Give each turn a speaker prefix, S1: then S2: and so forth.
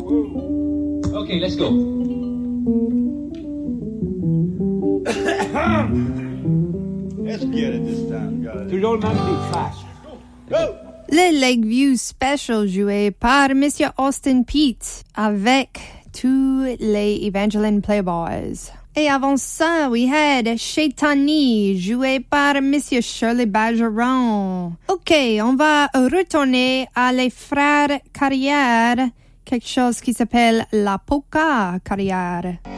S1: Okay, let's go.
S2: Let's get it this time, guys.
S1: Tout le monde dit fast.
S2: Go!
S3: Le Lakeview Special joué par Monsieur Austin Peete avec tous les Evangeline Playboys. Et avant ça, we had Shaitani joué par Monsieur Shirley Bergeron. Ok, on va retourner à les frères Carrière, quelque chose qui s'appelle la polka Carrière.